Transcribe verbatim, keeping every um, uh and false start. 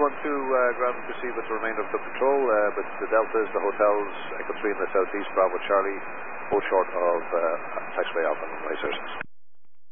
one two, uh, ground and proceed with the remainder of the patrol, uh, with the Deltas, the hotels, Echo three in the southeast, Bravo Charlie, both short of uh, taxiway Alpha and Runway six.